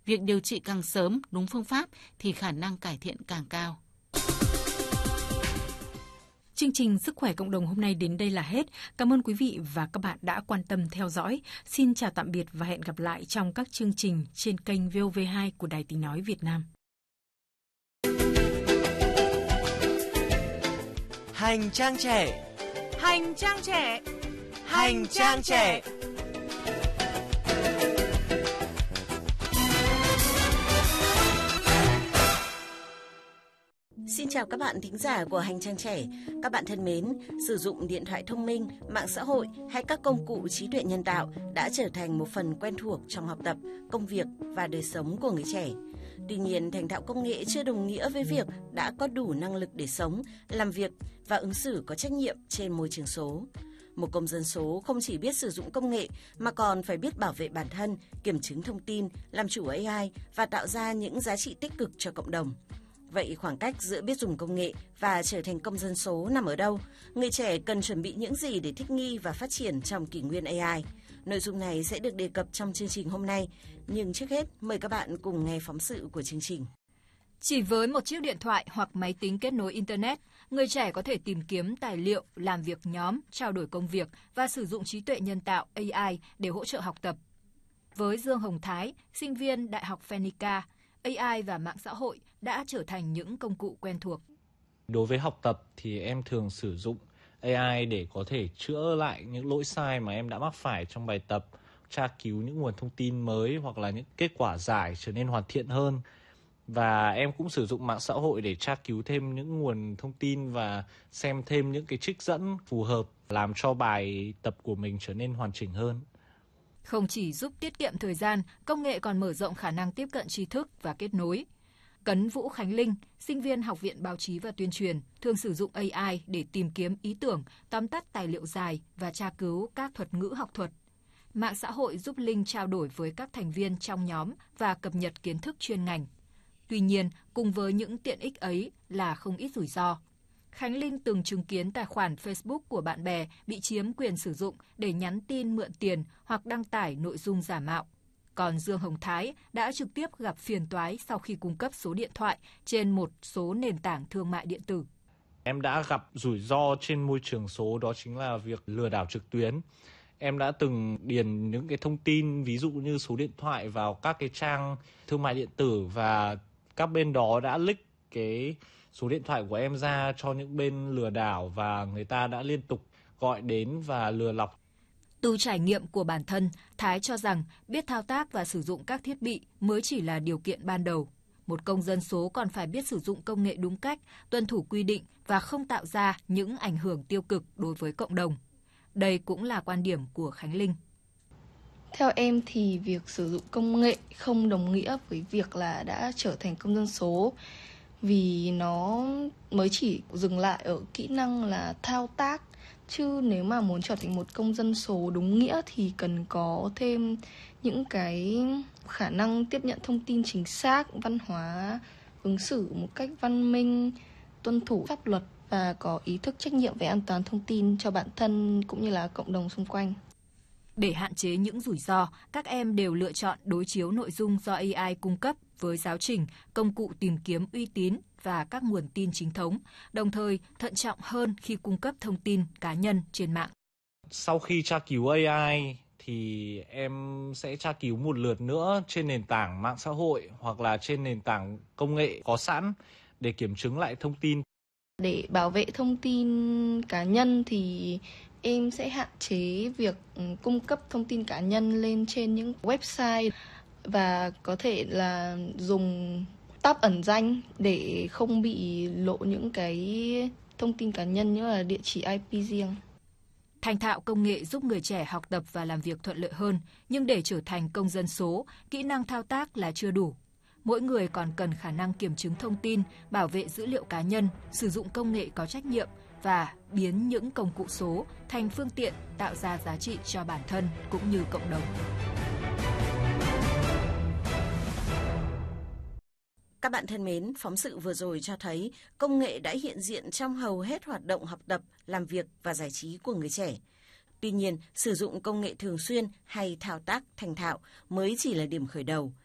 Việc điều trị càng sớm, đúng phương pháp thì khả năng cải thiện càng cao. Chương trình Sức khỏe cộng đồng hôm nay đến đây là hết. Cảm ơn quý vị và các bạn đã quan tâm theo dõi. Xin chào tạm biệt và hẹn gặp lại trong các chương trình trên kênh VOV2 của Đài Tiếng nói Việt Nam. Hành trang trẻ. Hành trang trẻ. Hành trang trẻ. Xin chào các bạn thính giả của Hành trang trẻ. Các bạn thân mến, sử dụng điện thoại thông minh, mạng xã hội hay các công cụ trí tuệ nhân tạo đã trở thành một phần quen thuộc trong học tập, công việc và đời sống của người trẻ. Tuy nhiên, thành thạo công nghệ chưa đồng nghĩa với việc đã có đủ năng lực để sống, làm việc và ứng xử có trách nhiệm trên môi trường số. Một công dân số không chỉ biết sử dụng công nghệ mà còn phải biết bảo vệ bản thân, kiểm chứng thông tin, làm chủ AI và tạo ra những giá trị tích cực cho cộng đồng. Vậy khoảng cách giữa biết dùng công nghệ và trở thành công dân số nằm ở đâu? Người trẻ cần chuẩn bị những gì để thích nghi và phát triển trong kỷ nguyên AI? Nội dung này sẽ được đề cập trong chương trình hôm nay. Nhưng trước hết, mời các bạn cùng nghe phóng sự của chương trình. Chỉ với một chiếc điện thoại hoặc máy tính kết nối Internet, người trẻ có thể tìm kiếm tài liệu, làm việc nhóm, trao đổi công việc và sử dụng trí tuệ nhân tạo AI để hỗ trợ học tập. Với Dương Hồng Thái, sinh viên Đại học Phenica, AI và mạng xã hội đã trở thành những công cụ quen thuộc. Đối với học tập thì em thường sử dụng AI để có thể chữa lại những lỗi sai mà em đã mắc phải trong bài tập, tra cứu những nguồn thông tin mới hoặc là những kết quả giải trở nên hoàn thiện hơn. Và em cũng sử dụng mạng xã hội để tra cứu thêm những nguồn thông tin và xem thêm những cái trích dẫn phù hợp làm cho bài tập của mình trở nên hoàn chỉnh hơn. Không chỉ giúp tiết kiệm thời gian, công nghệ còn mở rộng khả năng tiếp cận tri thức và kết nối. Cấn Vũ Khánh Linh, sinh viên Học viện Báo chí và Tuyên truyền, thường sử dụng AI để tìm kiếm ý tưởng, tóm tắt tài liệu dài và tra cứu các thuật ngữ học thuật. Mạng xã hội giúp Linh trao đổi với các thành viên trong nhóm và cập nhật kiến thức chuyên ngành. Tuy nhiên, cùng với những tiện ích ấy là không ít rủi ro. Khánh Linh từng chứng kiến tài khoản Facebook của bạn bè bị chiếm quyền sử dụng để nhắn tin mượn tiền hoặc đăng tải nội dung giả mạo. Còn Dương Hồng Thái đã trực tiếp gặp phiền toái sau khi cung cấp số điện thoại trên một số nền tảng thương mại điện tử. Em đã gặp rủi ro trên môi trường số, đó chính là việc lừa đảo trực tuyến. Em đã từng điền những cái thông tin ví dụ như số điện thoại vào các cái trang thương mại điện tử và các bên đó đã leak cái số điện thoại của em ra cho những bên lừa đảo và người ta đã liên tục gọi đến và lừa lọc. Từ trải nghiệm của bản thân, Thái cho rằng biết thao tác và sử dụng các thiết bị mới chỉ là điều kiện ban đầu. Một công dân số còn phải biết sử dụng công nghệ đúng cách, tuân thủ quy định và không tạo ra những ảnh hưởng tiêu cực đối với cộng đồng. Đây cũng là quan điểm của Khánh Linh. Theo em thì việc sử dụng công nghệ không đồng nghĩa với việc là đã trở thành công dân số, vì nó mới chỉ dừng lại ở kỹ năng là thao tác. Chứ nếu mà muốn trở thành một công dân số đúng nghĩa thì cần có thêm những cái khả năng tiếp nhận thông tin chính xác, văn hóa, ứng xử một cách văn minh, tuân thủ pháp luật và có ý thức trách nhiệm về an toàn thông tin cho bản thân cũng như là cộng đồng xung quanh. Để hạn chế những rủi ro, các em đều lựa chọn đối chiếu nội dung do AI cung cấp với giáo trình, công cụ tìm kiếm uy tín và các nguồn tin chính thống, đồng thời thận trọng hơn khi cung cấp thông tin cá nhân trên mạng. Sau khi tra cứu AI thì em sẽ tra cứu một lượt nữa trên nền tảng mạng xã hội hoặc là trên nền tảng công nghệ có sẵn để kiểm chứng lại thông tin. Để bảo vệ thông tin cá nhân thì em sẽ hạn chế việc cung cấp thông tin cá nhân lên trên những website và có thể là dùng tab ẩn danh để không bị lộ những cái thông tin cá nhân như là địa chỉ IP riêng. Thành thạo công nghệ giúp người trẻ học tập và làm việc thuận lợi hơn, nhưng để trở thành công dân số, kỹ năng thao tác là chưa đủ. Mỗi người còn cần khả năng kiểm chứng thông tin, bảo vệ dữ liệu cá nhân, sử dụng công nghệ có trách nhiệm và biến những công cụ số thành phương tiện tạo ra giá trị cho bản thân cũng như cộng đồng. Các bạn thân mến, phóng sự vừa rồi cho thấy công nghệ đã hiện diện trong hầu hết hoạt động học tập, làm việc và giải trí của người trẻ. Tuy nhiên, sử dụng công nghệ thường xuyên hay thao tác thành thạo mới chỉ là điểm khởi đầu.